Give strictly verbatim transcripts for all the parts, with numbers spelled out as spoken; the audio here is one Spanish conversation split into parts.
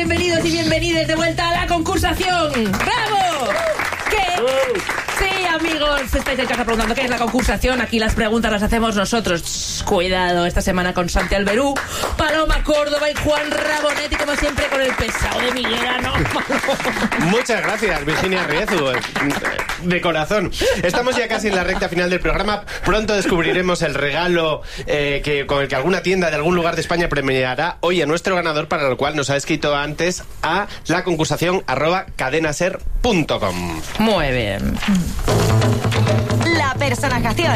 bienvenidos y bienvenidas de vuelta a la concursación. ¡Bravo! ¿Qué? Sí, amigos, estáis en casa preguntando qué es la concursación. Aquí las preguntas las hacemos nosotros. Shh, cuidado, esta semana con Santi Alberú, Paloma Córdoba y Juan Rabonetti, como siempre, con el pesado de Miguelano. Muchas gracias, Virginia Riezu, de corazón. Estamos ya casi en la recta final del programa. Pronto descubriremos el regalo eh, que, con el que alguna tienda de algún lugar de España premiará hoy a nuestro ganador, para lo cual nos ha escrito antes a la concursación arroba cadenaser punto com. Muy bien. La personajación.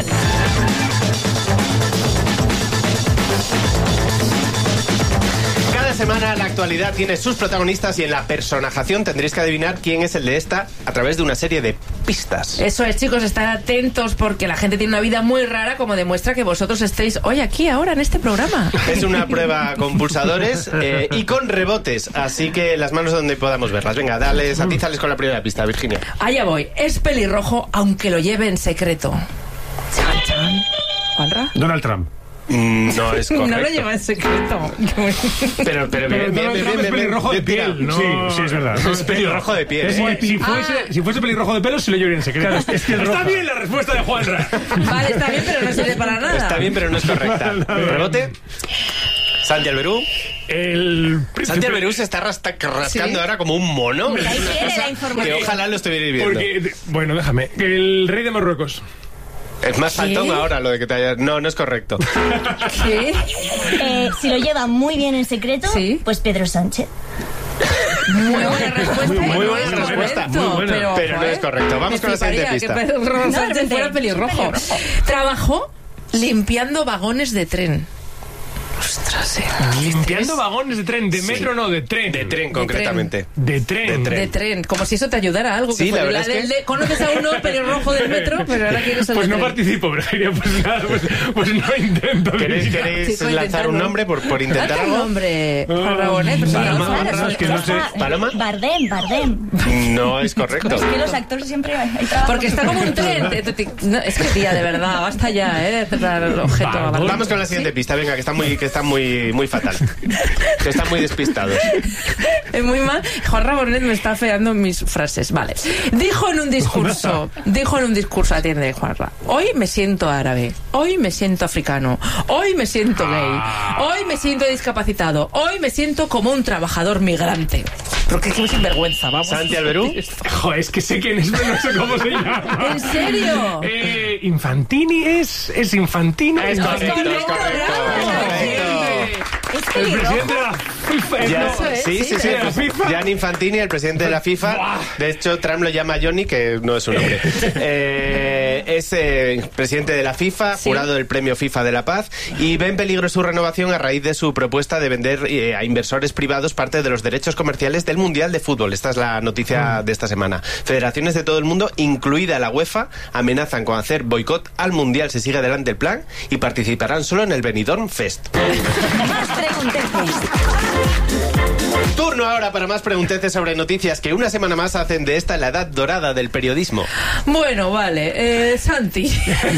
Cada semana la actualidad tiene sus protagonistas y en la personajación tendréis que adivinar quién es el de esta a través de una serie de pistas. Eso es, chicos, estar atentos porque la gente tiene una vida muy rara, como demuestra que vosotros estéis hoy aquí, ahora, en este programa. Es una prueba con pulsadores eh, y con rebotes, así que las manos donde podamos verlas. Venga, dales, atízales con la primera pista, Virginia. Allá voy. Es pelirrojo, aunque lo lleve en secreto. Chan, chan. ¿Juanra? Donald Trump. Mm, no es correcto. No lo lleva en secreto. Pero, pero, bien, bien, bien, bien, Es pelirrojo de piel, ¿no? Sí, sí, es verdad. Es pelirrojo de piel. Si, ¿eh? si, fuese, Ah. si fuese pelirrojo de pelo, se lo llevaría en secreto. Claro, es que está bien la respuesta de Juanra. Vale, está bien, pero no sirve para nada. Está bien, pero no es correcta. ¿Rebote? Santi Alberú. El príncipe... Santi Alberú se está rasta- rascando Sí. ahora como un mono. Ahí viene la Que información. ojalá lo estuvierais viendo. Porque, bueno, déjame. El rey de Marruecos. Es más faltón ahora lo de que te hayas... No, no es correcto. ¿Qué? Eh, si lo lleva muy bien en secreto, Sí. pues Pedro Sánchez. Muy buena respuesta. Muy y no buena es respuesta, correcto, muy buena. Pero, Pero no joder, es correcto. Vamos me con la siguiente fliparía pista. que Pedro No, Sánchez repite. fuera pelirrojo. Trabajó limpiando vagones de tren. Ostras, eh. Limpiando vagones de tren. De metro, no, de tren. De tren, concretamente. De tren. De tren. De tren, como si eso te ayudara a algo. Sí, que la fuera verdad es del que- de- conoces a uno pelirrojo del metro, pero ahora quieres el Pues de no tren. participo, Virginia. Pues nada, pues, pues no intento. ¿Queréis, Virginia. queréis Sí, fue lanzar intentarlo. un nombre por, por intentar Hazte un algo? nombre, Juan Rabonet, pero Paloma, no, Paloma, no, es que no sé. ¿Paloma? Bardem, Bardem. No es correcto. Es que los actores siempre hay trabajo. Porque está como un tren. Te- te- te- no, es que, tía, de verdad, basta ya, ¿eh? De tratar el objeto. a Vamos. Vamos con la siguiente pista, venga, que está muy, que está muy, muy fatal. Que están muy despistados. Es muy mal. Juan Rabonet me está feando mis frases. Vale. Dijo en un discurso, dijo en un discurso, atiende, Juanra. Hoy me siento árabe. Hoy me siento africano. Hoy me siento gay. Hoy me siento discapacitado. Hoy me siento como un trabajador migrante. Porque es que sinvergüenza, vamos. Santi Alberú. Joder, es que sé quién es, pero no sé cómo se llama. ¿En serio? Eh, Infantini es. Es Infantino. Es correcto, correcto, es correcto. bravo. Es correcto. Es El pelirrojo. presidente de la FIFA. Ya, no, Eso es, sí, sí, sí, sí. de la FIFA. Gianni Infantini, el presidente de la FIFA. Buah. De hecho, Trump lo llama Johnny, que no es su nombre. Eh, es eh, presidente de la FIFA, Sí. jurado del premio FIFA de la Paz, y ve en peligro su renovación a raíz de su propuesta de vender eh, a inversores privados parte de los derechos comerciales del Mundial de Fútbol. Esta es la noticia de esta semana. Federaciones de todo el mundo, incluida la UEFA, amenazan con hacer boicot al Mundial si sigue adelante el plan y participarán solo en el Benidorm Fest. Más pregunteces. Turno ahora para más pregunteces sobre noticias que una semana más hacen de esta la edad dorada del periodismo. Bueno, vale. Eh, Santi.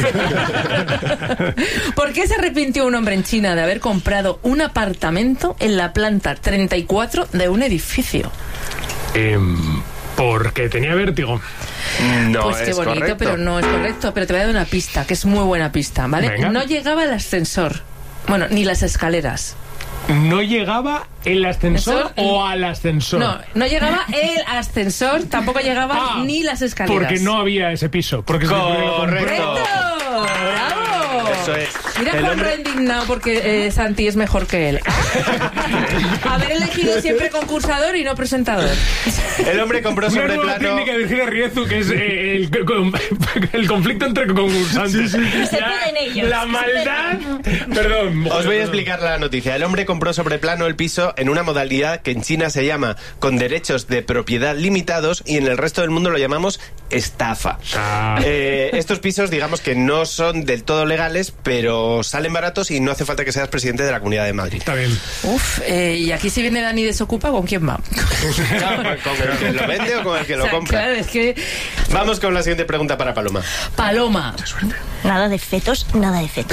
¿Por qué se arrepintió un hombre en China de haber comprado un apartamento en la planta treinta y cuatro de un edificio? Em, porque tenía vértigo. No Pues qué es bonito, correcto. pero no es correcto. Pero te voy a dar una pista, que es muy buena pista, ¿vale? Venga. No llegaba el ascensor. Bueno, ni las escaleras. ¿No llegaba el ascensor Ascensor, o al ascensor? No, no llegaba el ascensor, tampoco llegaban Ah, ni las escaleras. Porque no había ese piso. Porque es que Correcto. ¡Correcto! ¡Bravo! Eso es. Mira El Juanra hombre- indignado porque eh, Santi es mejor que él. Haber elegido siempre concursador y no presentador. El hombre compró Una sobre nueva plano. técnica de Virginia Riezu, que es eh, el, con- el conflicto entre concursantes. Se Ya, pueden ellos. La maldad. Perdón. Os voy a explicar la noticia. El hombre compró sobre plano el piso en una modalidad que en China se llama con derechos de propiedad limitados y en el resto del mundo lo llamamos estafa. Ah. Eh, estos pisos, digamos que no son del todo legales, pero salen baratos y no hace falta que seas presidente de la Comunidad de Madrid. Está bien. Uf, eh, y aquí si viene Dani Desocupa, ¿con quién va? Claro, ¿con el que lo vende o con el que lo O sea, compra? Claro, es que Vamos con la siguiente pregunta para Paloma. Paloma. Nada de fetos, nada de fetos.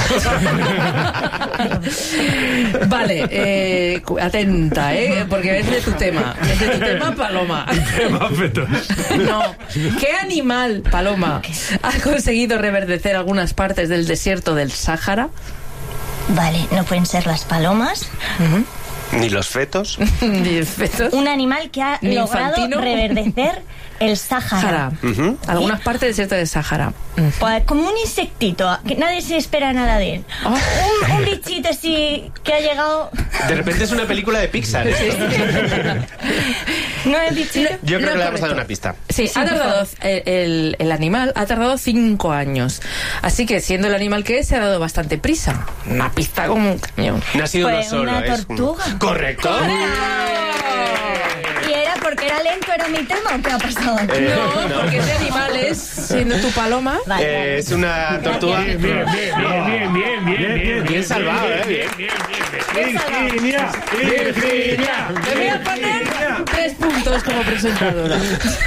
Vale, eh, cu- atenta, ¿eh? Porque es de tu tema. Es de tu tema, Paloma. Tema fetos. No. ¿Qué animal, Paloma, ha conseguido reverdecer algunas partes del desierto del Sáhara? Vale, no pueden ser las palomas. Ni los fetos. Ni fetos. Un animal que ha Ni logrado infantino. reverdecer el Sáhara. Sáhara. Algunas partes del desierto del Sáhara. Pues como un insectito, que nadie se espera nada de él. Oh. Un, un bichito así que ha llegado... De repente es una película de Pixar. ¿eh? ¿No es bichito? Yo creo No, que le vamos a dar correcto. una pista. Sí, ha tardado, el, el- el animal ha tardado cinco años. Así que, siendo el animal que es, se ha dado bastante prisa. Una pista como un cañón. No ha sido Pues uno solo. una es un- tortuga. Correcto. ¿Y era porque era lento, era mi tema o qué ha pasado aquí? Eh, No, no. porque ese animal es, siendo tu paloma... Vale, Eh, vale. es una tortuga. Bien, bien, bien, bien, bien, bien, bien, Bien salvado, ¿eh? Bien, bien, bien. Virginia, Virginia. Te voy a poner tres puntos como presentadora.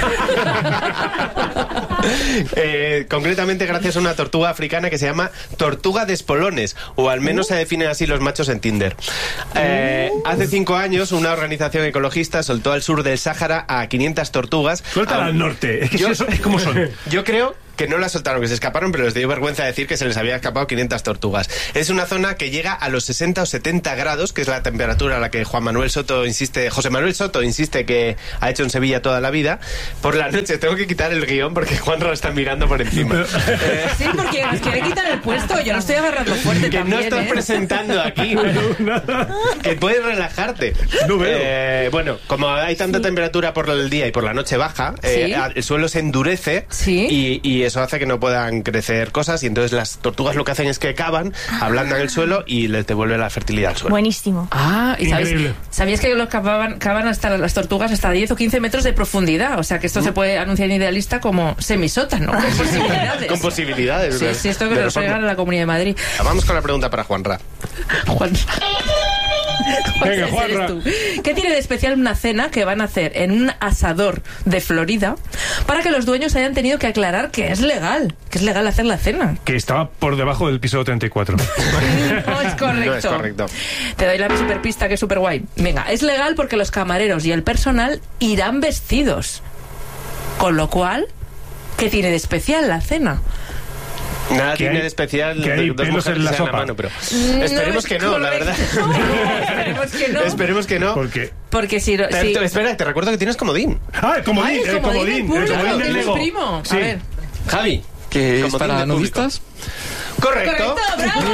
Eh, concretamente gracias a una tortuga africana que se llama tortuga de espolones, o al menos se definen así los machos en Tinder. Eh, hace cinco años una organización ecologista soltó al sur del Sáhara a quinientas tortugas. Suéltala Ah, al norte. Es que yo- si eso es como son. Yo creo que no las soltaron, que se escaparon, pero les dio vergüenza decir que se les había escapado quinientas tortugas. Es una zona que llega a los sesenta o setenta grados, que es la temperatura a la que Juan Manuel Soto insiste, José Manuel Soto insiste que ha hecho en Sevilla toda la vida. Por la noche tengo que quitar el guión porque Juanra lo está mirando por encima. Eh, Sí, porque nos quiere quitar el puesto. Yo lo estoy agarrando fuerte que también, no estás ¿eh? presentando aquí. Que puedes relajarte. No veo. Eh, bueno, como hay tanta temperatura por el día y por la noche baja, eh, Sí. a- el suelo se endurece Sí. y, y eso hace que no puedan crecer cosas, y entonces las tortugas lo que hacen es que cavan, ablandan el suelo y les devuelve la fertilidad al suelo. Buenísimo. Ah, y sabéis, Increíble. ¿sabíais que los cavan, cavan hasta las tortugas hasta diez o quince metros de profundidad? O sea que esto se puede anunciar en Idealista como semisótano, con posibilidades. Con posibilidades. Sí, ¿verdad? sí, esto que De nos reforma. regala la Comunidad de Madrid. Vamos con la pregunta para Juanra. Juan. Venga, Ese Juanra. eres tú. ¿Qué tiene de especial una cena que van a hacer en un asador de Florida para que los dueños hayan tenido que aclarar que es legal? Que es legal hacer la cena. Que estaba por debajo del piso treinta y cuatro. No es correcto. No es correcto. Te doy la super pista que es súper guay. Venga, es legal porque los camareros y el personal irán vestidos. Con lo cual, ¿qué tiene de especial la cena? Nada Que tiene hay- de especial que hay dos pelos mujeres en la que se dan sopa. mano, pero No esperemos es que no, la correcto. verdad. Esperemos que no. Esperemos que no. Porque. Porque si no... Te- si- te- espera, te recuerdo que tienes comodín. ¡Ah, el comodín! Ay, el comodín comodín! del El público, comodín que del es Lego. primo. Sí. A ver. Javi. Que es Comodín para del público. nudistas. Correcto. ¡Correcto! ¡Bravo!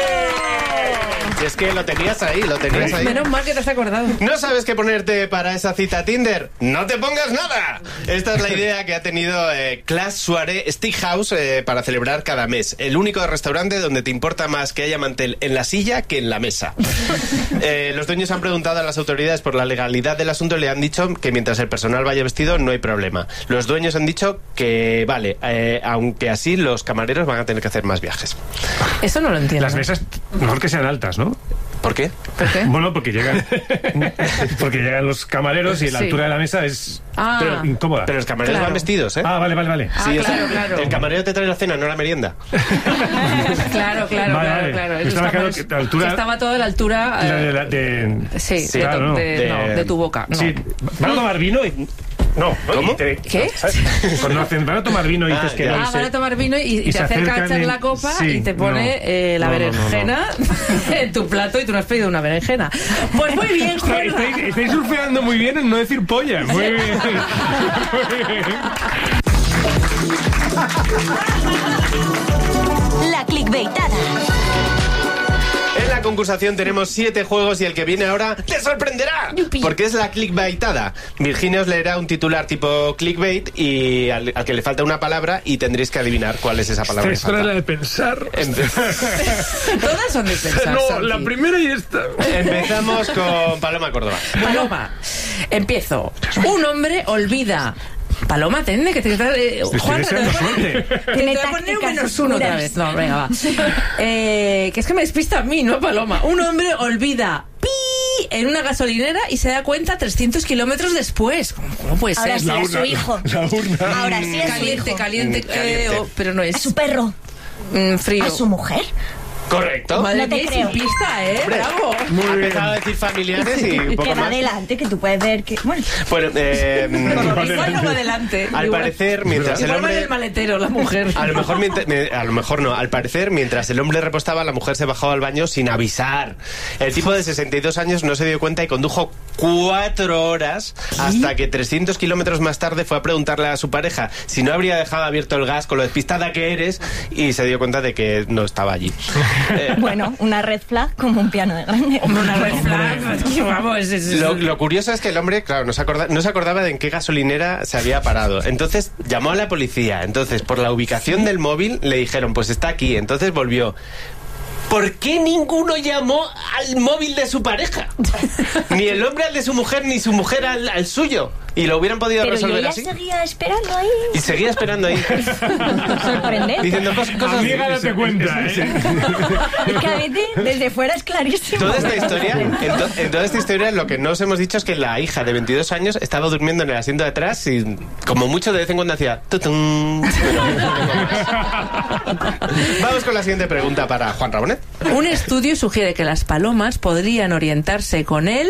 Y es que lo tenías ahí, lo tenías ahí. Menos mal que te has acordado. ¿No sabes qué ponerte para esa cita Tinder? ¡No te pongas nada! Esta es la idea que ha tenido eh, Class Soirée Steakhouse eh, para celebrar cada mes. El único restaurante donde te importa más que haya mantel en la silla que en la mesa. Eh, los dueños han preguntado a las autoridades por la legalidad del asunto y le han dicho que mientras el personal vaya vestido no hay problema. Los dueños han dicho que, vale, eh, aunque así los camareros van a tener que hacer más viajes. Eso no lo entiendo. Las mesas, mejor que sean altas, ¿no? ¿Por qué? ¿Por qué? Bueno, porque llegan porque llegan los camareros y la Sí. altura de la mesa es Ah. pero incómoda. Pero los camareros Claro. van vestidos, ¿eh? Ah, vale, vale, vale. Ah, Sí, o sea, claro, claro. El camarero te trae la cena, no la merienda. Claro, claro, Vale, claro, vale. claro. Estaba Esos claro camareros- que la altura- que estaba todo a la altura... La eh, de, la- de- Sí, Sí, de, claro, tu- no. de- De- no, de tu boca. No. Sí, van a tomar vino y... No, ¿no? ¿Cómo? Y te- ¿Qué? ¿sabes? Cuando hacen, van a tomar vino y dices Ah, que ya. no. y Ah, se- van a tomar vino y, y y te se acerca a acercan echar en- la copa sí, y te pone no. eh, la No, no, no, no. berenjena en tu plato y tú no has pedido una berenjena. Pues muy bien, Juanra. Estáis, estáis surfeando muy bien en no decir polla. Muy bien. Muy bien. La clickbaitada. En la concursación tenemos siete juegos y el que viene ahora te sorprenderá. Yupi. Porque es la clickbaitada. Virginia os leerá un titular tipo clickbait y al, al que le falta una palabra y tendréis que adivinar cuál es esa palabra que Esta era falta. la de pensar. Empe- Todas son de pensar, No, Santi. la primera y esta. Empezamos con Paloma Córdoba. Paloma, empiezo. Un hombre olvida. Paloma, tende que te eh, Estoy Juanra, te voy a deseando poner- suerte. te Tiene voy a poner un tácticas menos uno otra oscuras. vez. No, venga, va. Eh, que es que me despista a mí, no Paloma. Un hombre olvida pi en una gasolinera y se da cuenta trescientos kilómetros después. ¿Cómo, cómo puede Ahora ser? sí a su hijo. La urna. Ahora sí a su Caliente, hijo. caliente, Mm, caliente. eh, oh, pero no A es su perro. mm, frío. A su mujer. Correcto. Madre No te mía, creo. sin pista, ¿eh? Hombre, Bravo. ha empezado a decir familiares y un poco Que va más. adelante, que tú puedes ver que... Bueno, Bueno, eh, Igual no va adelante. al Igual- parecer, mientras el igual va en hombre... el maletero, la mujer. A lo mejor mientras- me- a lo mejor no, al parecer mientras el hombre repostaba la mujer se bajó al baño sin avisar. El tipo de sesenta y dos años no se dio cuenta y condujo cuatro horas hasta que trescientos kilómetros más tarde fue a preguntarle a su pareja si no habría dejado abierto el gas con lo despistada que eres y se dio cuenta de que no estaba allí. Eh, bueno, una red flag como un piano de grande. Hombre, una red flag. Es que, vamos, es- es- Lo, lo curioso es que el hombre, claro, no se, acorda- no se acordaba de en qué gasolinera se había parado. Entonces llamó a la policía. Entonces, por la ubicación del móvil, le dijeron, pues está aquí. Entonces volvió. ¿Por qué ninguno llamó al móvil de su pareja? Ni el hombre al de su mujer, ni su mujer al, al suyo. Y lo hubieran podido Pero resolver yo ya así. seguía esperando ahí. Y seguía esperando ahí. Sorprendente. Diciendo cos- cosas. Amiga, date cuenta, ¿eh? Es que a veces desde fuera es clarísimo. Toda esta historia, en, to- en toda esta historia lo que no os hemos dicho es que la hija de veintidós años estaba durmiendo en el asiento de atrás y como mucho de vez en cuando hacía tutum. Vamos con la siguiente pregunta para Juan Rabonet. Un estudio sugiere que las palomas podrían orientarse con el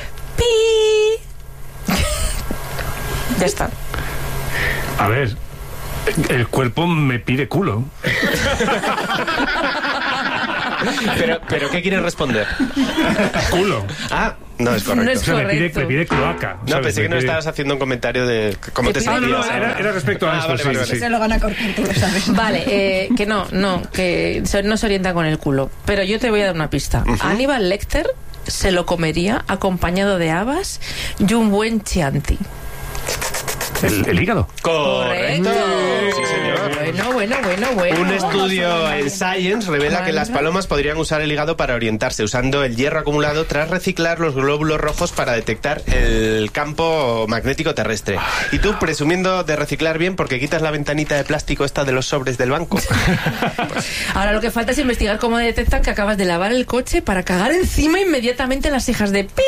pi. Ya está. A ver, el cuerpo me pide culo. Pero, pero ¿qué quieres responder? Culo. Ah, no es No correcto. es O sea, me pide, correcto. me pide cloaca. No, ¿sabes? pensé que Me no pide- estabas haciendo un comentario de cómo te Que pide- Ah, no, no, sentías. era, era respecto a Ah, esto, vale, sí, vale, sí, vale. sí. Se lo van a cortar, tú lo sabes. Vale, eh, que no, no, que se- no se orienta con el culo. Pero yo te voy a dar una pista. Aníbal Lecter se lo comería acompañado de habas y un buen chianti. El, el hígado. Correcto. Sí, señor. Bueno, bueno, bueno, bueno. Un estudio en Science revela que las palomas podrían usar el hígado para orientarse, usando el hierro acumulado tras reciclar los glóbulos rojos para detectar el campo magnético terrestre. Y tú, presumiendo de reciclar bien, porque quitas la ventanita de plástico esta de los sobres del banco. Ahora lo que falta es investigar cómo detectan que acabas de lavar el coche para cagar encima inmediatamente las hijas de pi.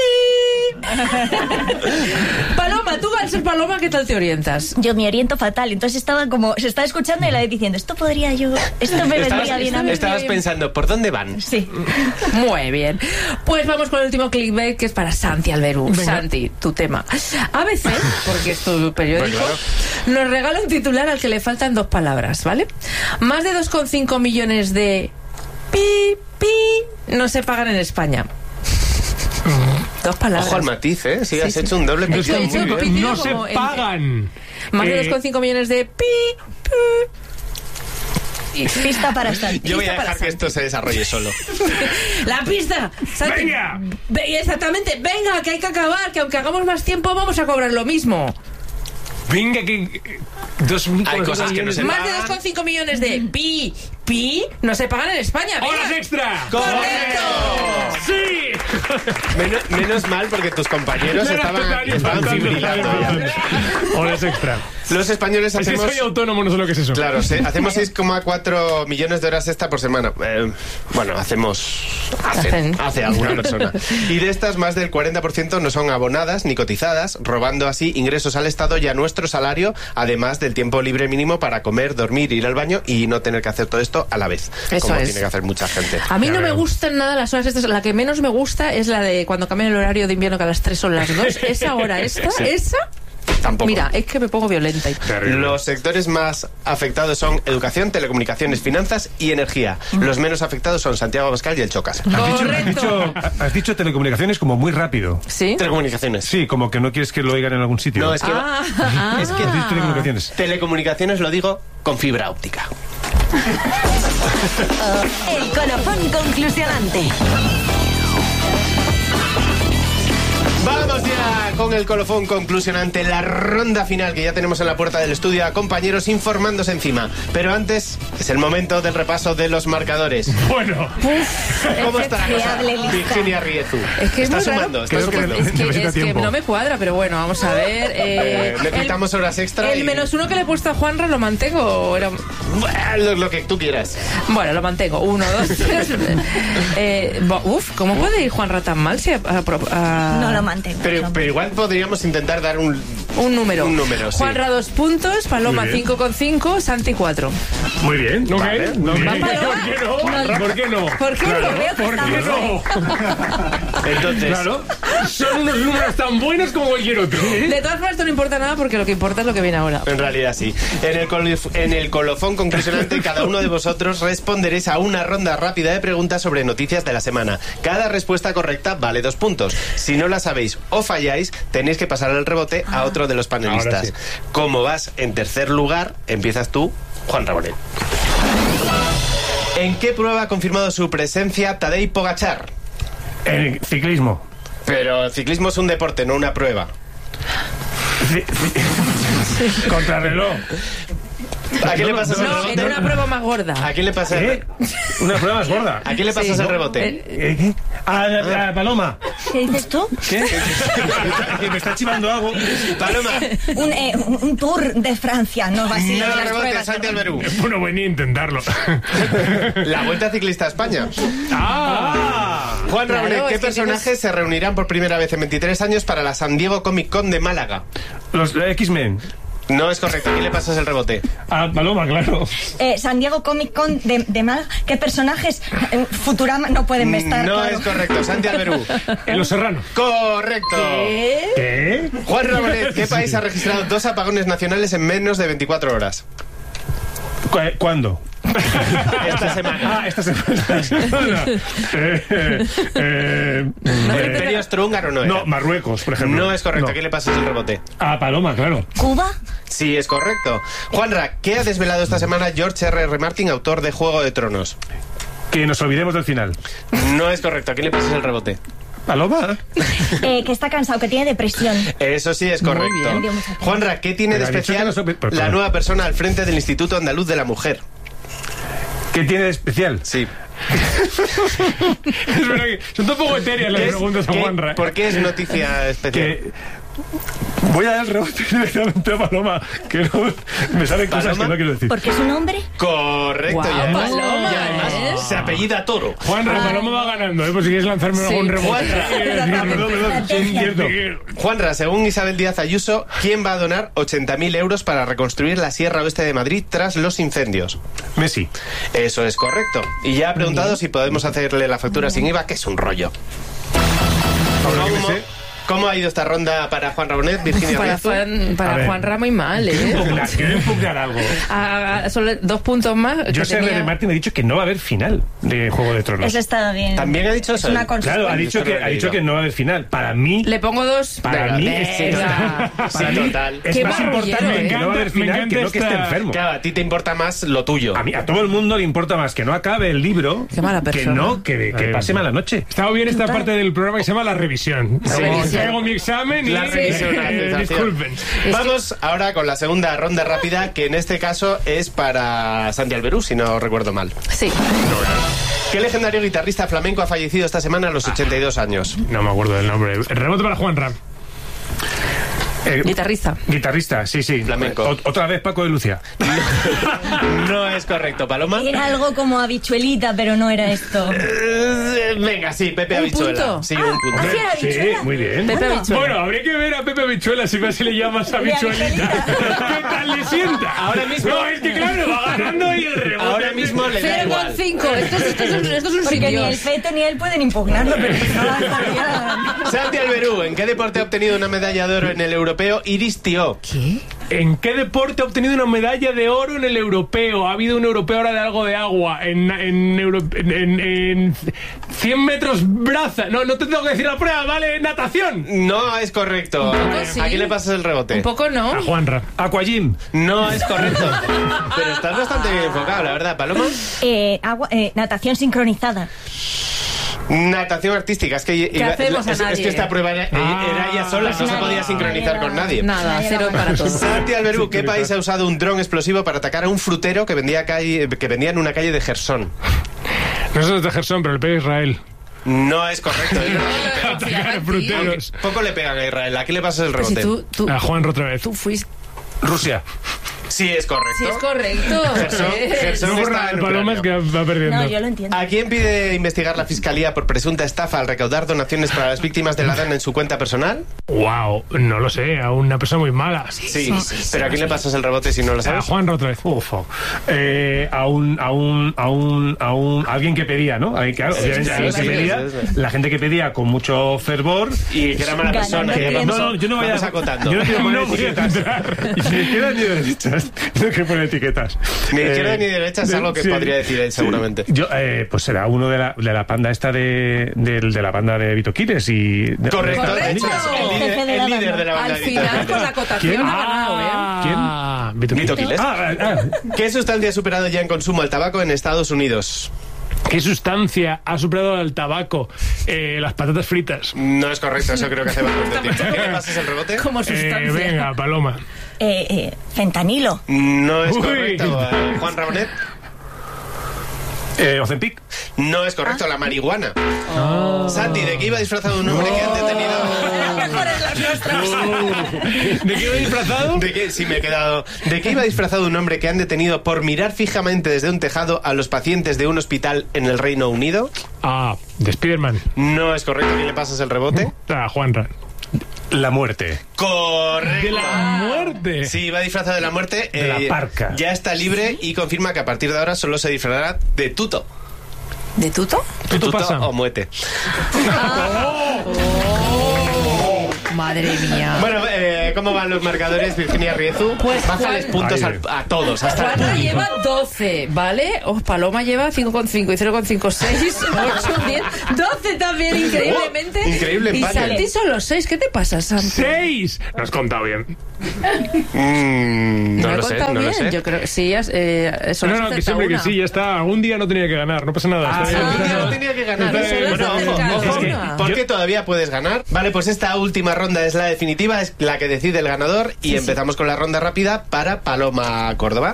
Paloma, tú al ser paloma, ¿qué tal te orientas? Yo me oriento fatal, entonces estaba como, se estaba escuchando y la vez diciendo, esto podría yo, esto me Estabas, vendría bien a mí. estabas pensando, ¿por dónde van? Sí. Muy bien. Pues vamos con el último clickbait, que es para Santi Alberú. Santi, tu tema. A B C, porque es tu periódico, Pues claro. nos regala un titular al que le faltan dos palabras, ¿vale? Más de dos coma cinco millones de pi, pi, no se pagan en España. Dos palabras. Ojo al matiz, ¿eh? Sí, Sí, has sí. hecho un doble He hecho- pitido he hecho muy un bien. pitido No se como el- pagan. Más de Eh, dos coma cinco millones de pi, pi. Pista para Santi. Yo voy a Pista para dejar que esto se desarrolle solo. La pista. Santi. ¡Venga! Ve- Exactamente. Venga, que hay que acabar, que aunque hagamos más tiempo vamos a cobrar lo mismo. Venga, que. Dos, Hay cosas que no se Más de pagan. dos coma cinco millones de pi, pi, no se pagan en España. Venga. ¡Horas extra! ¡Correcto! ¡Sí! Menos, menos mal porque tus compañeros estaban, estaban fibrilando ya. Horas extra. Los españoles Es que hacemos... soy autónomo, no sé lo que es eso. Claro, se- hacemos seis coma cuatro millones de horas extra por semana. Eh, bueno, hacemos... Hace, Hacen. hace alguna persona. Y de estas, más del cuarenta por ciento no son abonadas ni cotizadas, robando así ingresos al Estado y a nuestro salario, además del tiempo libre mínimo para comer, dormir, ir al baño y no tener que hacer todo esto a la vez. Eso como es. tiene que hacer mucha gente. A mí Ya no me veo. gustan nada las horas estas. La que menos me gusta es la de cuando cambian el horario de invierno, que a las tres son las dos. Esa hora esta, Sí. esa... Tampoco. Mira, es que me pongo violenta. y- Terrible. Los sectores más afectados son educación, telecomunicaciones, finanzas y energía. Los menos afectados son Santiago Abascal y el Chocas. Has dicho, has, Correcto. dicho, has dicho telecomunicaciones como muy rápido. ¿Sí? Telecomunicaciones. Sí, como que no quieres que lo oigan en algún sitio. No, es que... Ah, ah. Es que Has dicho telecomunicaciones. telecomunicaciones lo digo con fibra óptica. El colofón conclusionante. Vamos ya con el colofón conclusionante, la ronda final que ya tenemos en la puerta del estudio a compañeros informándose encima. Pero antes es el momento del repaso de los marcadores. Bueno, ¿Cómo está la cosa, Virginia Riezu? Es que es está muy sumando, raro. está Es que, sumando. es que- Necesita es que tiempo. no me cuadra, pero bueno, vamos a ver. eh, Eh, necesitamos el, horas extra. el y- menos uno que le he puesto a Juanra lo mantengo. o era- Bueno, lo, lo que tú quieras. Bueno, lo mantengo. Uno, dos, tres. eh, bo- uf, ¿cómo puede ir Juanra tan mal? Si a- a- a- No lo mantengo. Pero, no. pero igual podríamos intentar dar un... Un número. Un número, sí. Juanra dos puntos, Paloma Muy bien. cinco con cinco, Santi cuatro. muy bien. ¿No Vale, qué? muy ¿Por bien. qué no? ¿Por qué no? ¿Por qué Claro, no? Veo que ¿por qué estamos- no? Entonces, Claro, son unos números tan buenos como cualquier otro. De todas formas, esto no importa nada porque lo que importa es lo que viene ahora. en realidad sí. En el, colif- en el colofón conclusionante, cada uno de vosotros responderéis a una ronda rápida de preguntas sobre noticias de la semana. Cada respuesta correcta vale dos puntos. Si no la sabéis o falláis, tenéis que pasar el rebote a otro de los panelistas. Ahora sí. Como vas en tercer lugar, empiezas tú, Juan Rabonet. ¿En qué prueba ha confirmado su presencia Tadej Pogačar? El ciclismo. Pero el ciclismo es un deporte, no una prueba. Ci- ci- Contrarreloj. ¿A quién le pasas el No, en rebote? una prueba más gorda. ¿A quién le pasas el, ¿Eh? Una prueba más gorda. ¿A quién le pasas Sí. el rebote? Eh, ¿Eh, qué? A la, a Paloma. ¿Qué dices tú? ¿Qué? Que me está chivando algo. Paloma. Un, eh, un- un tour de Francia, no va a ser No, las rebote, pruebas. Santi Alberú. Bueno, venía a intentarlo. La Vuelta Ciclista a España. ¡Ah! Juan Claro, Rabonet, ¿qué es que personajes tienes- se reunirán por primera vez en veintitrés años para la San Diego Comic Con de Málaga? Los X-Men. No es correcto. ¿A quién le pasas el rebote? A Paloma, claro. Eh, San Diego Comic Con de, de Málaga. ¿Qué personajes eh, Futurama no pueden estar? No claro. es correcto. Santi Alberú. En Los Serranos. Correcto. ¿Qué? ¿Qué? Juan Rabonet, ¿qué país ha registrado dos apagones nacionales en menos de veinticuatro horas? ¿Cu- ¿Cuándo? Esta semana. Ah, esta semana. eh, eh, eh, ¿El eh, Imperio Austrohúngaro no era? no, Marruecos, por ejemplo. No es correcto. No. ¿A quién le pasas el rebote? A Paloma, claro. ¿Cuba? Sí, es correcto. Juanra, ¿qué ha desvelado esta semana George R R. Martin, autor de Juego de Tronos? Que nos olvidemos del final. No es correcto. ¿A quién le pasas el rebote? Paloma. Eh, que está cansado, que tiene depresión. Eso sí es correcto. bien. Me dio mucha pena. Juanra, ¿qué tiene de Pero ha dicho que especial no se- pero- la pero- nueva persona al frente del Instituto Andaluz de la Mujer? ¿Qué tiene de especial? Sí. Es verdad que son un poco etéreas las ¿Qué es- preguntas a qué- Juanra. ¿Por qué es noticia especial? Que voy a dar el rebote directamente a Paloma, que no, me salen cosas ¿Paloma? que no quiero decir. ¿Porque es un hombre? Correcto, Guau, y además, Paloma, y además ¿eh? se apellida Toro. Juanra, Paloma va ganando, ¿eh? Por si quieres lanzarme Sí. algún rebote. Juanra. Eh, perdón, perdón, sí, es cierto. Juanra, según Isabel Díaz Ayuso, ¿quién va a donar ochenta mil euros para reconstruir la Sierra Oeste de Madrid tras los incendios? Messi. Eso es correcto. Y ya ha preguntado si podemos hacerle la factura sin I V A, que es un rollo. Ahora que me ¿Cómo, sé. cómo ha ido esta ronda para Juan Rabonet, Virginia Para, Riezu? Juan, A para ver. Juanra muy mal, ¿eh? Impugnar, quiero impugnar algo. A- a- solo dos puntos más. que Yo sé, tenía- de Martín ha dicho que no va a haber final de Juego de Tronos. Eso está bien. También ha dicho Es eso. una Claro, ha consistencia. dicho, que, ha dicho que no va a haber final. Para mí, Le pongo dos. para Venga, mí, venga. es, Venga. Sí, para mí total. es Qué más marrullero, importante ¿eh? que no va a haber Me final encanta que no que esté esta- enfermo. Claro, a ti te importa más lo tuyo. A mí, a todo el mundo le importa más que no acabe el libro Qué mala que persona. no, que, que Eh, pase mala noche. Estaba bien esta parte del programa que se llama La Revisión. Sí. Como Revisión. traigo mi examen y La revisión, la eh, sensación. disculpen. Vamos ahora con la segunda ronda rápida, que en este caso es para Santi Alberú, si no recuerdo mal. Sí. ¿Qué legendario guitarrista flamenco ha fallecido esta semana a los ochenta y dos años? No me acuerdo del nombre. El rebote para Juanra. Eh, Guitarrista. Guitarrista, sí, sí. Flamenco. O- otra vez Paco de Lucia. No es correcto, Paloma. Era algo como habichuelita, pero no era esto. Eh, Venga, sí, Pepe ¿Un Habichuela. punto? Sí, un punto. ¿Ah, sí era Sí, habichuela? muy bien. Pepe Bueno. Habichuela. Bueno, habría que ver a Pepe Habichuela si más se le llamas habichuelita. ¿Qué tal le sienta? Ahora mismo- No, es que claro, va ganando y el rebote. Ahora mismo le da cero igual. coma cinco. Esto es, esto es un, esto es un Porque ni sin el Dios. feto ni él pueden impugnarlo, pero no va a estar ya. Santi Alberú, ¿en qué deporte ha obtenido una medalla de oro en el europeo Iris Tió? ¿Qué? ¿En qué deporte ha obtenido una medalla de oro en el europeo? Ha habido un europeo ahora de algo de agua. En, en, euro- en, en- en cien metros braza. No, no te tengo que decir la prueba, ¿vale? Natación. No es correcto. Un poco sí. ¿A quién le pasas el rebote? Un poco no. A Juanra. Aquajim. No es correcto. Pero estás bastante bien enfocado, la verdad, Paloma. Eh, agua, eh, natación sincronizada. Natación artística, es que, ¿Qué hacemos a es, nadie? es que esta prueba era, Ah, era ella sola, no se nadie, podía sincronizar nadie con va. nadie. Nada, Nadie cero va. para todos. Santi Alberú, ¿qué país ha usado un dron explosivo para atacar a un frutero que vendía, calle, que vendía en una calle de Jersón? No sé de Gerson, pero el pega Israel. No es correcto. Es verdad. Atacar a fruteros. Poco le pegan a Israel. Aquí le pasas el Pues si rebote. tú, tú, A Juan otra vez. tú fuiste... Rusia. Sí, es correcto. Sí, es correcto. Gerson, Gerson No, está en Paloma es que Ucrania. va perdiendo. No, yo lo entiendo. ¿A quién pide investigar la Fiscalía por presunta estafa al recaudar donaciones para las víctimas de la DAN en su cuenta personal? Wow, no lo sé, a una persona muy mala. Sí, pero ¿a quién le pasas el rebote si no lo A sabes? Juan otra vez. Uf, eh, a un, a un, a un, a un, a alguien que pedía, ¿no? Ahí, claro, obviamente, sí, alguien sí, que sí, pedía, sí, sí. la gente que pedía con mucho fervor. Y que era mala Ganando persona. el que tiempo. No, no, yo no voy Vamos a acotando. Yo no quiero poner No voy a etiquetas. entrar. Ni izquierda ni derechas. No quiero poner etiquetas. Ni izquierda Eh, ni derecha es de- algo que sí, podría decir él, sí. seguramente. Yo, eh, pues será uno de la, de la panda esta de, de, de la banda de Vito Quiles y. de- Correcto, de hecho, Correcto. es el líder, Jefe de el la líder banda. de la banda Al de Vito final, Quiles. con la acotación ¿Quién? ha ganado, ¿eh? Ah, Vito Vito Quiles. Quiles. Ah, ah, ¿Qué sustancia ha superado ya en consumo el tabaco en Estados Unidos? ¿Qué sustancia ha superado al tabaco? Eh, las patatas fritas. No es correcto, eso creo que hace bastante tiempo. ¿Qué le pasas el rebote? Como Eh, sustancia. venga, Paloma. Eh, eh, fentanilo. No es Uy. correcto. Eh, Juan Rabonet. eh, Ozempic. No es correcto, la marihuana. Santi, ¿de qué iba disfrazado un hombre que han detenido? ¿De qué iba disfrazado? ¿De qué? Sí, me he quedado. ¿De qué iba disfrazado un hombre que han detenido por mirar fijamente desde un tejado a los pacientes de un hospital en el Reino Unido? Ah, de Spiderman. No es correcto. ¿Quién le pasas el rebote? Ah, Juanra. La muerte. Correcto. De la muerte. Sí, iba disfrazado de la muerte. De la parca. Ya está libre y confirma que a partir de ahora solo se disfrazará de tuto. ¿De tuto? Tuto pasa. o muete. Madre mía. Bueno, eh, ¿cómo van los marcadores, Virginia Riezu? Pues, Bájales Juan- puntos Ay, al- a todos, hasta el Juanra público. lleva doce, ¿vale? Oh, Paloma lleva cinco coma cinco y cero coma cinco, seis, ocho, diez, doce también, increíblemente. Oh, increíble Y empate. Santi son los seis. ¿Qué te pasa, Santi? ¡Seis! No has contado bien. Mm, no ¿Me lo he sé, contado no lo bien? sé. Yo creo que sí, has, eh, solo No, has no, que acertado siempre que una. sí, ya está. Algún día no tenía que ganar, no pasa nada. Ah, Está bien. algún día no tenía que ganar. Está bien. Solo Bueno, has ojo, acertado ojo, una. porque todavía puedes ganar. Vale, pues esta última ronda es la definitiva, es la que decide el ganador. Y empezamos con la ronda rápida para Paloma Córdoba.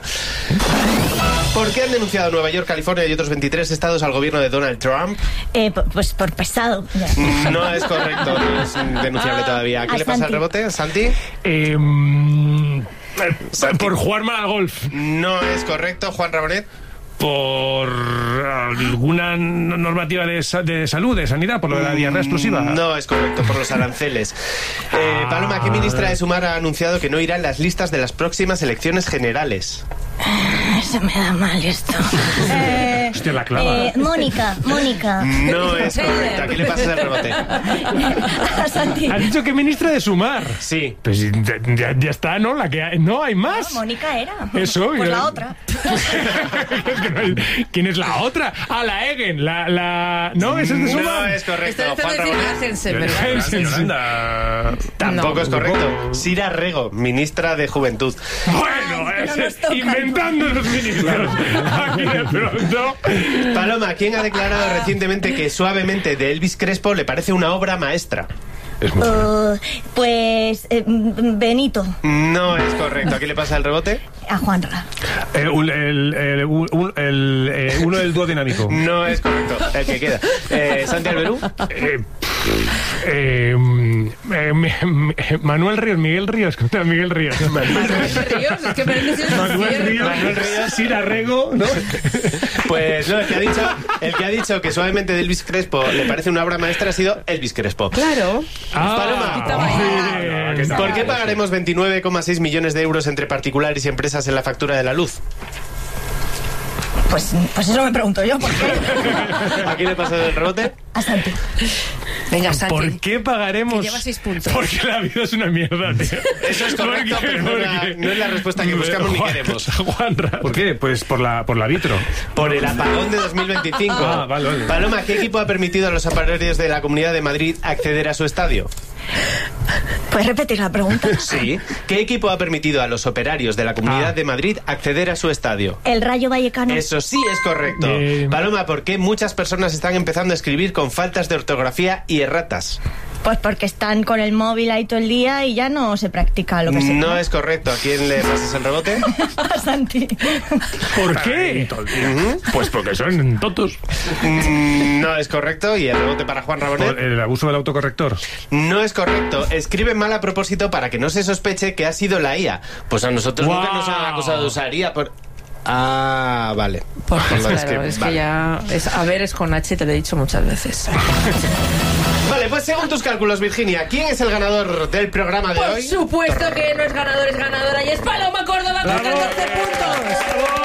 ¿Por qué han denunciado Nueva York, California y otros veintitrés estados al gobierno de Donald Trump? Eh, p- pues por pesado. Ya. No es correcto, no es denunciable todavía. ¿A quién A le pasa el Santi. rebote? ¿Santi? Eh, mm, eh, por jugar mal al golf. No es correcto. ¿Juan Rabonet? Por alguna normativa de, sa- de salud, de sanidad, por lo de la diarrea explosiva. No es correcto, por los aranceles. Eh, Paloma, ¿qué ministra de Sumar ha anunciado que no irá en las listas de las próximas elecciones generales? Se me da mal esto. Eh, Hostia, la clava. eh, Mónica, Mónica. No es correcto. ¿A quién le pasas el rebote? A Santi. Has dicho que ministra de Sumar. Sí. Pues ya, ya- ya está, ¿no? La que hay- no hay más. No, Mónica era. Eso, Pues yo- la otra. Es que no hay- ¿Quién es la otra? Ah, la Egen. La, la... No, esa es de No Sumar. es correcto. Esto Juan es decir Rabonet. Agense, ¿verdad? Sí, sí. Yolanda. Tampoco No. es correcto. Sira Rego, ministra de Juventud. Bueno, Ay, no ese- nos toca. inventando los ministros. Aquí de pronto. Paloma, ¿quién ha declarado recientemente que Suavemente de Elvis Crespo le parece una obra maestra? Es muy Uh, pues eh, mm, Benito. No es correcto. ¿A quién le pasa el rebote? A Juanra. Eh, un- el, el- un- un- el, eh, uno del dúo dinámico. No es correcto. El que queda. Eh, ¿Santi Alberú? Eh, eh, mm, eh, me- me- Manuel Ríos, Miguel Ríos, ¿cómo está Miguel Ríos? Manuel Ríos, es que parece que es Manuel Ríos, Manuel Ríos. Sira Rego, ¿no? Pues no, el que ha dicho, el que ha dicho que Suavemente de Elvis Crespo le parece una obra maestra ha sido Elvis Crespo. Claro. Ah, Paloma. bien. ¿Por qué pagaremos veintinueve coma seis millones de euros entre particulares y empresas en la factura de la luz? Pues, pues eso me pregunto yo. ¿Por qué? ¿A quién le pasa el rebote? A Santi. Venga, Santi. ¿Por qué pagaremos? Que lleva seis puntos. Porque la vida es una mierda, tío. Eso es correcto, ¿Por qué? pero no es la- ¿Por qué? no es la respuesta que buscamos ni Juan- queremos. Juanra. ¿Por qué? Pues por la, por la vitro. Por el apagón de dos mil veinticinco. Ah, vale, vale. Paloma, ¿qué equipo ha permitido a los aparelhos de la Comunidad de Madrid acceder a su estadio? ¿Puedes repetir la pregunta? Sí. ¿Qué equipo ha permitido a los operarios de la Comunidad Ah. de Madrid acceder a su estadio? El Rayo Vallecano. Eso sí es correcto. Bien. Paloma, ¿por qué muchas personas están empezando a escribir con faltas de ortografía y erratas? Pues porque están con el móvil ahí todo el día y ya no se practica lo que se... No es correcto. ¿A quién le pasas el rebote? A Santi. ¿Por qué? Pues porque son tontos. Mm, No es correcto. ¿Y el rebote para Juan Por Rabonet? el abuso del autocorrector. No es correcto. Escribe mal a propósito para que no se sospeche que ha sido la I A. Pues a nosotros Wow. nunca nos han acusado de usar I A por... Ah, vale. Porque, Por lo claro, escribe. es que Vale. ya... Es, a ver, es con H, te lo he dicho muchas veces. Vale, pues según tus cálculos, Virginia, ¿quién es el ganador del programa de Por hoy? supuesto que no es ganador, es ganadora y es Paloma Córdoba con catorce puntos.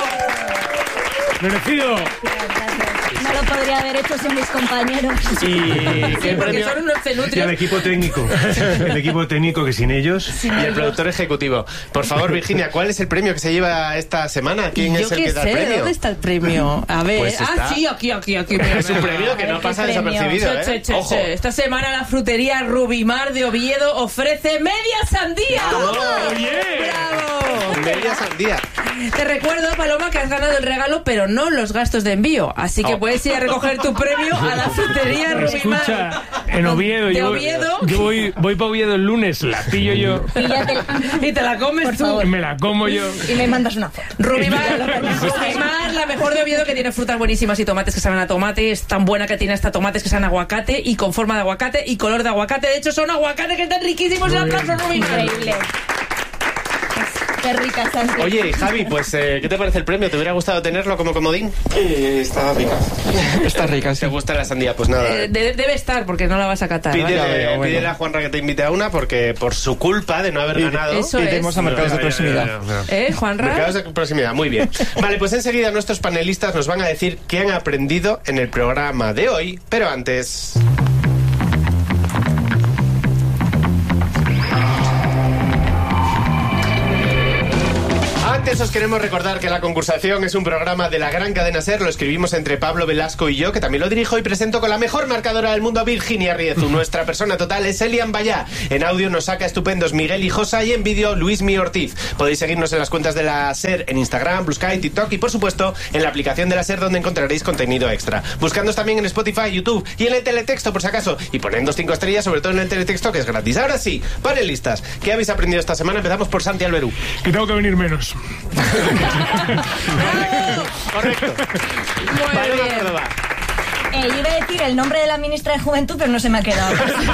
Merecido. No lo podría haber hecho sin mis compañeros. ¿Y Sí, qué porque premio? son unos Y el cenutrios. equipo técnico. El equipo técnico que sin ellos... Y el productor ejecutivo. Por favor, Virginia, ¿cuál es el premio que se lleva esta semana? ¿Quién Yo es el qué que da sé, el premio? ¿dónde está el premio? A ver, Pues está. ah, sí, aquí, aquí, aquí. Es un premio que A ver, no ¿qué pasa premio? desapercibido, Che, che, ¿eh? che, Ojo. che. Esta semana la frutería Rubimar de Oviedo ofrece media sandía. Oye. ¡Bravo! Media sandía. Te recuerdo, Paloma, que has ganado el regalo, pero no los gastos de envío. Así que Oh. puedes ir a recoger tu premio a la frutería Rubimar. Escucha, en Oviedo, De yo, Oviedo. yo voy, voy para Oviedo el lunes, la pillo yo, Y ya te... Y te la comes Por tú. favor. me la como yo. Y me mandas una foto. Rubimar, Rubimar, la mejor de Oviedo, que tiene frutas buenísimas y tomates que saben a tomate. Es tan buena que tiene hasta tomates que saben a aguacate y con forma de aguacate y color de aguacate. De hecho, son aguacates que están riquísimos. El aplauso, Rubimar. Increíble. Qué rica, Santi. Oye, Javi, pues, eh, ¿qué te parece el premio? ¿Te hubiera gustado tenerlo como comodín? Eh, está rica. Está rica, sí. ¿Te gusta la sandía? Pues nada. Eh, de- debe estar, porque no la vas a catar. Pídele, ¿vale? ya veo, bueno. pídele a Juanra que te invite a una porque por su culpa de no haber ganado... Eso Iremos es. a mercados de Ya, ya, proximidad. ya, ya, ya. ¿Eh, Juanra? Mercados de proximidad, muy bien. Vale, pues enseguida nuestros panelistas nos van a decir qué han aprendido en el programa de hoy, pero antes... Antes os queremos recordar que La Concursación es un programa de la gran cadena SER. Lo escribimos entre Pablo Velasco y yo, que también lo dirijo y presento con la mejor marcadora del mundo, Virginia Riezu. Nuestra persona total es Elian Bayá. En audio nos saca estupendos Miguel Hijosa y en vídeo Luismi Ortiz. Podéis seguirnos en las cuentas de la SER en Instagram, Blue Sky, TikTok y por supuesto en la aplicación de la SER, donde encontraréis contenido extra. Buscándonos también en Spotify, YouTube y en el teletexto por si acaso. Y ponednos cinco estrellas, sobre todo en el teletexto, que es gratis. Ahora sí, panelistas, ¿qué habéis aprendido esta semana? Empezamos por Santi Alberú. Que tengo que venir menos. Correcto. Muy Paloma bien. Córdoba. Eh, yo iba a decir el nombre de la ministra de Juventud, pero no se me ha quedado.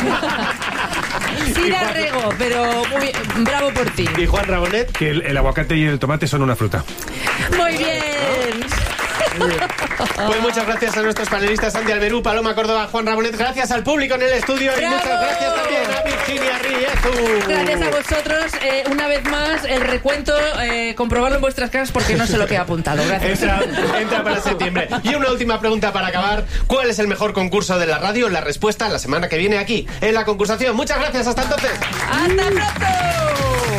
Sí la rego, pero muy bien. Bravo por ti. Y Juan Rabonet. Que el, el aguacate y el tomate son una fruta. Muy bien. Pues muchas gracias a nuestros panelistas Santi Alberú, Paloma Córdoba, Juan Rabonet. Gracias al público en el estudio y ¡Bravo! muchas gracias también a Virginia Riezu. Gracias a vosotros. Eh, una vez más, el recuento, eh, comprobarlo en vuestras casas porque no sé lo que he apuntado. Gracias. Entra, entra para septiembre. Y una última pregunta para acabar. ¿Cuál es el mejor concurso de la radio? La respuesta la semana que viene aquí, en La Concursación. Muchas gracias, hasta entonces. ¡Hasta pronto!